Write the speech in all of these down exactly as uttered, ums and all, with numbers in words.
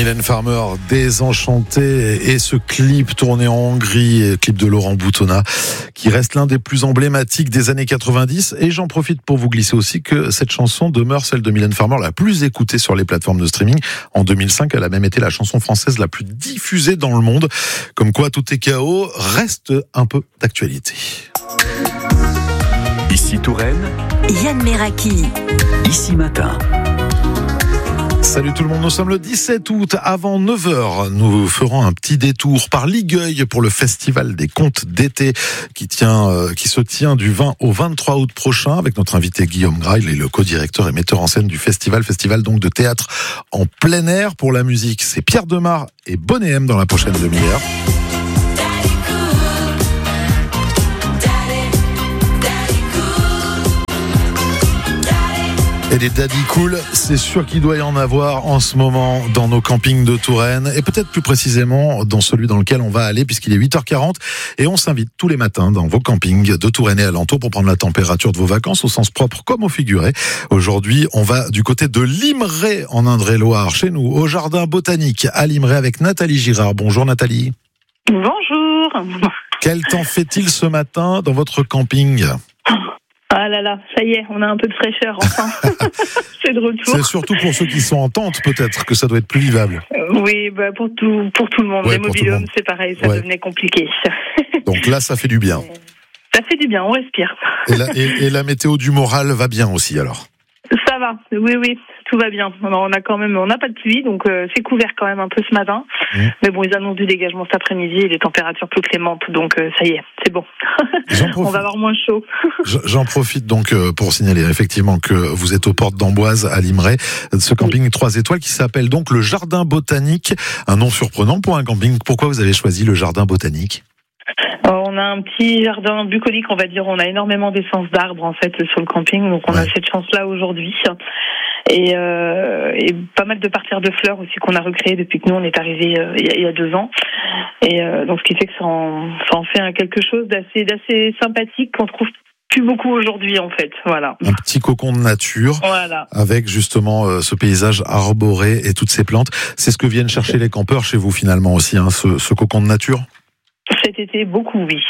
Mylène Farmer, Désenchantée, et ce clip tourné en Hongrie, clip de Laurent Boutonnat, qui reste l'un des plus emblématiques des années quatre-vingt-dix. Et j'en profite pour vous glisser aussi que cette chanson demeure celle de Mylène Farmer la plus écoutée sur les plateformes de streaming. En deux mille cinq, elle a même été la chanson française la plus diffusée dans le monde. Comme quoi, tout est chaos, reste un peu d'actualité. Ici Touraine, Yann Meraki. Ici Matin. Salut tout le monde, nous sommes le dix-sept août, avant neuf heures, nous ferons un petit détour par Ligueuil pour le festival des contes d'été qui tient, euh, qui se tient du vingt au vingt-trois août prochain avec notre invité Guillaume Grail, et le co-directeur et metteur en scène du festival, festival donc de théâtre en plein air. Pour la musique, c'est Pierre Demar et Bonnet M dans la prochaine demi-heure. Et des daddy cool, c'est sûr qu'il doit y en avoir en ce moment dans nos campings de Touraine, et peut-être plus précisément dans celui dans lequel on va aller, puisqu'il est huit heures quarante, et on s'invite tous les matins dans vos campings de Touraine et alentours pour prendre la température de vos vacances au sens propre comme au figuré. Aujourd'hui, on va du côté de Limeray en Indre-et-Loire, chez nous, au jardin botanique à Limeray avec Nathalie Girard. Bonjour Nathalie. Bonjour. Quel temps fait-il ce matin dans votre camping ? Ah là là, ça y est, on a un peu de fraîcheur enfin. C'est de retour. C'est surtout pour ceux qui sont en tente peut-être que ça doit être plus vivable. Euh, oui, bah pour tout, pour tout le monde. Ouais, Les mobil-homes, c'est pareil, ça ouais. devenait compliqué. Donc là, ça fait du bien. Ça fait du bien, on respire. Et la, et, et la météo du moral va bien aussi alors ? Ça va, oui, oui, tout va bien. Alors, on a quand même, on n'a pas de pluie, donc euh, c'est couvert quand même un peu ce matin. Mmh. Mais bon, ils annoncent du dégagement cet après-midi et les températures plus clémentes, donc euh, ça y est, c'est bon. On va avoir moins chaud. J'en profite donc pour signaler effectivement que vous êtes aux portes d'Amboise à Limeray, ce camping trois étoiles qui s'appelle donc le Jardin Botanique. Un nom surprenant pour un camping. Pourquoi vous avez choisi le Jardin Botanique ? On a un petit jardin bucolique, on va dire. On a énormément d'essences d'arbres en fait sur le camping, donc on ouais. a cette chance-là aujourd'hui. Et, euh, et pas mal de parterres de fleurs aussi qu'on a recréé depuis que nous on est arrivés euh, il, y a, il y a deux ans. Et euh, donc ce qui fait que ça en, ça en fait un quelque chose d'assez, d'assez sympathique qu'on trouve plus beaucoup aujourd'hui en fait. Voilà. Un petit cocon de nature, voilà. Avec justement euh, ce paysage arboré et toutes ces plantes. C'est ce que viennent chercher les campeurs chez vous finalement aussi, hein, ce, ce cocon de nature. Cet été, beaucoup, oui.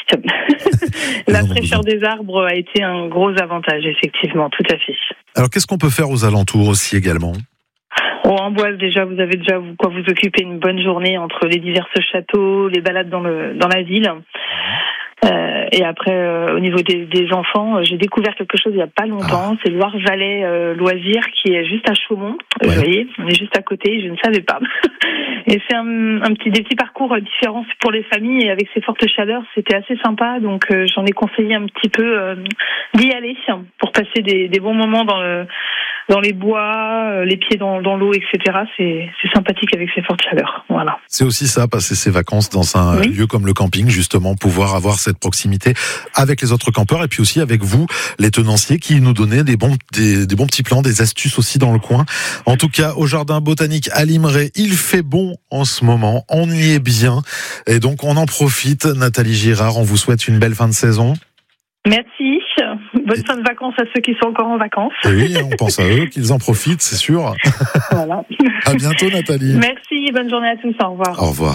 La fraîcheur des arbres a été un gros avantage, effectivement, tout à fait. Alors, qu'est-ce qu'on peut faire aux alentours aussi également ? Au Amboise, déjà, vous avez déjà quoi vous occuper une bonne journée entre les divers châteaux, les balades dans le dans la ville. Euh, et après, euh, au niveau des, des enfants, euh, j'ai découvert quelque chose il n'y a pas longtemps. Ah. C'est Loire Valais euh, Loisirs qui est juste à Chaumont. Ouais. Vous voyez, on est juste à côté. Je ne savais pas. Et c'est un, un petit des petits parcours différents pour les familles. Et avec ces fortes chaleurs, c'était assez sympa. Donc euh, j'en ai conseillé un petit peu euh, d'y aller pour passer des, des bons moments dans le dans les bois, euh, les pieds dans, dans l'eau, et cetera. C'est, c'est sympathique avec ces fortes chaleurs. Voilà. C'est aussi ça, passer ses vacances dans un oui. lieu comme le camping, justement, pouvoir avoir cette proximité avec les autres campeurs et puis aussi avec vous, les tenanciers, qui nous donnaient des bons, des, des bons petits plans, des astuces aussi dans le coin. En tout cas, au Jardin Botanique à Limeray, il fait bon en ce moment, on y est bien. Et donc, on en profite. Nathalie Girard, on vous souhaite une belle fin de saison. Merci. Bonne et... fin de vacances à ceux qui sont encore en vacances. Et oui, on pense à eux, qu'ils en profitent, c'est sûr. Voilà. À bientôt, Nathalie. Merci, bonne journée à tous. Au revoir. Au revoir.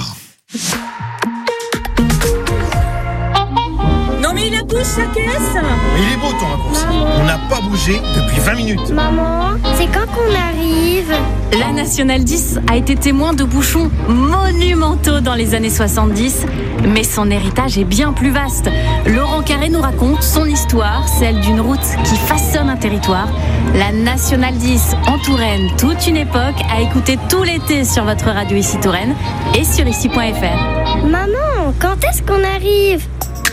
Non mais il a poussé sa caisse. Il est beau ton raccourci. On n'a pas bougé depuis vingt minutes. Maman, c'est quand qu'on arrive ? La Nationale dix a été témoin de bouchons monumentaux dans les années soixante-dix, mais son héritage est bien plus vaste. Laurent Carré nous raconte son histoire, celle d'une route qui façonne un territoire. La Nationale dix en Touraine, toute une époque à écouter tout l'été sur votre radio Ici Touraine et sur ici point f r. Maman, quand est-ce qu'on arrive ?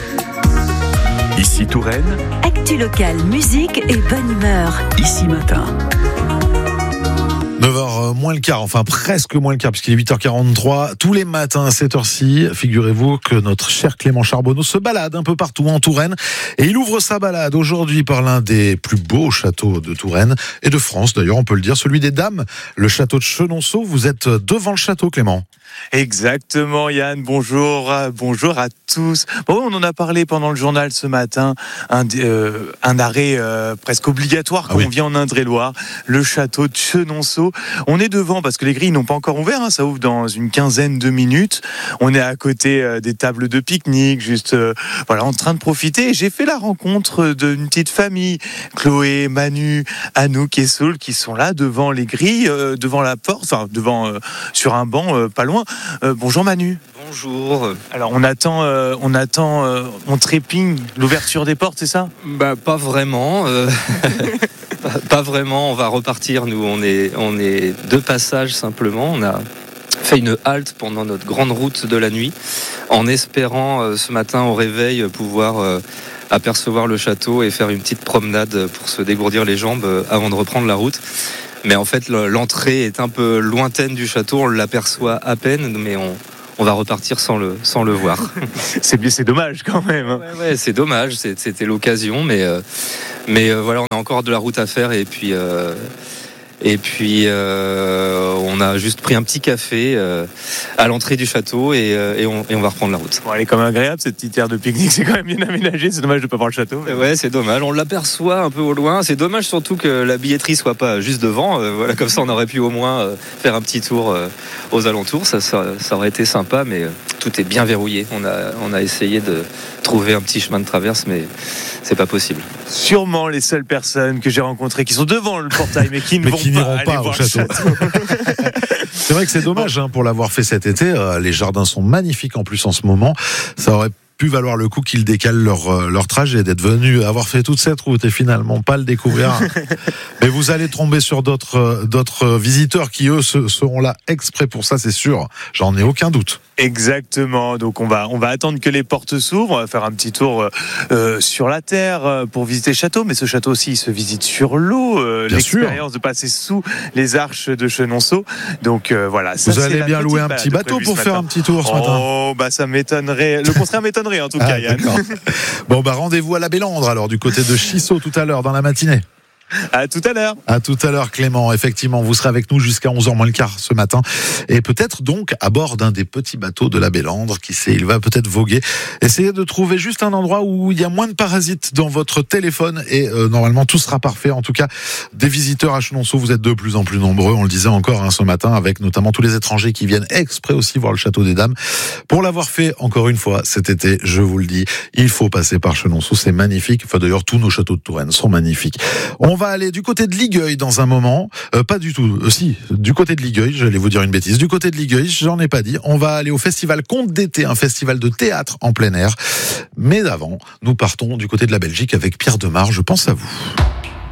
Ici Touraine, actu locale, musique et bonne humeur. Ici Matin. neuf heures moins le quart, enfin presque moins le quart, puisqu'il est huit heures quarante-trois. Tous les matins à cette heure-ci, figurez-vous que notre cher Clément Charbonneau se balade un peu partout en Touraine. Et il ouvre sa balade aujourd'hui par l'un des plus beaux châteaux de Touraine, et de France d'ailleurs, on peut le dire, celui des Dames, le château de Chenonceau. Vous êtes devant le château, Clément. Exactement, Yann. Bonjour, bonjour à tous. Bon, on en a parlé pendant le journal ce matin. Un, euh, un arrêt euh, presque obligatoire quand ah oui. on vient en Indre-et-Loire, le château de Chenonceau. On On est devant parce que les grilles n'ont pas encore ouvert, hein, ça ouvre dans une quinzaine de minutes. On est à côté euh, des tables de pique-nique, juste euh, voilà, en train de profiter. Et j'ai fait la rencontre d'une petite famille, Chloé, Manu, Anouk et Saul, qui sont là devant les grilles, euh, devant la porte, enfin devant euh, sur un banc euh, pas loin. Euh, bonjour Manu. Bonjour. Alors on attend, euh, on attend, euh, on trépigne l'ouverture des portes, c'est ça ? Bah pas vraiment. Euh... pas, pas vraiment. On va repartir. Nous, on est, on est deux passages simplement. On a fait une halte pendant notre grande route de la nuit, en espérant euh, ce matin au réveil pouvoir euh, apercevoir le château et faire une petite promenade pour se dégourdir les jambes euh, avant de reprendre la route. Mais en fait, l'entrée est un peu lointaine du château. On l'aperçoit à peine, mais on On va repartir sans le, sans le voir. C'est, c'est dommage quand même. Hein. Ouais, ouais, c'est dommage, c'est, c'était l'occasion, mais, euh, mais euh, voilà, on a encore de la route à faire et puis, euh, et puis euh, on a juste pris un petit café euh, à l'entrée du château et, euh, et, on, et on va reprendre la route. Bon, elle est quand même agréable cette petite aire de pique-nique, c'est quand même bien aménagé, c'est dommage de ne pas voir le château. Mais... Ouais, c'est dommage, on l'aperçoit un peu au loin, c'est dommage surtout que la billetterie soit pas juste devant, euh, voilà, comme ça on aurait pu au moins euh, faire un petit tour euh, aux alentours, ça, ça, ça aurait été sympa, mais euh, tout est bien verrouillé, on a, on a essayé de trouver un petit chemin de traverse, mais c'est pas possible. Sûrement les seules personnes que j'ai rencontrées qui sont devant le portail mais qui ne mais vont qui pas, n'iront aller pas voir au château. le château. C'est vrai que c'est dommage hein, pour l'avoir fait cet été. Euh, les jardins sont magnifiques en plus en ce moment. Ça aurait pu valoir le coup qu'ils décalent leur, euh, leur trajet, d'être venus avoir fait toute cette route et finalement pas le découvrir. Mais vous allez tomber sur d'autres, euh, d'autres visiteurs qui eux se, seront là exprès pour ça, c'est sûr. J'en ai aucun doute. Exactement, donc on va, on va attendre que les portes s'ouvrent, on va faire un petit tour euh, sur la terre euh, pour visiter le château, mais ce château aussi il se visite sur l'eau, euh, l'expérience sûr. de passer sous les arches de Chenonceau, donc euh, voilà. Ça, vous allez bien louer un petit bateau pour faire un petit tour ce oh, matin. Oh bah ça m'étonnerait, le contraire m'étonnerait en tout ah, cas Yann. Bon bah rendez-vous à la Bélandre alors du côté de Chissot tout à l'heure dans la matinée. À tout à l'heure. À tout à l'heure, Clément. Effectivement, vous serez avec nous jusqu'à onze heures moins le quart ce matin. Et peut-être donc à bord d'un des petits bateaux de la Bélandre. Qui sait, il va peut-être voguer. Essayez de trouver juste un endroit où il y a moins de parasites dans votre téléphone. Et euh, normalement, tout sera parfait. En tout cas, des visiteurs à Chenonceau, vous êtes de plus en plus nombreux. On le disait encore hein, ce matin, avec notamment tous les étrangers qui viennent exprès aussi voir le Château des Dames. Pour l'avoir fait, encore une fois, cet été, je vous le dis, il faut passer par Chenonceau. C'est magnifique. Enfin, d'ailleurs, tous nos châteaux de Touraine sont magnifiques. On va aller du côté de Ligueuil dans un moment. Euh, pas du tout. Euh, si, du côté de Ligueuil, j'allais vous dire une bêtise. Du côté de Ligueuil, j'en ai pas dit. On va aller au festival Contes d'été, un festival de théâtre en plein air. Mais avant, nous partons du côté de la Belgique avec Pierre Demar. Je pense à vous.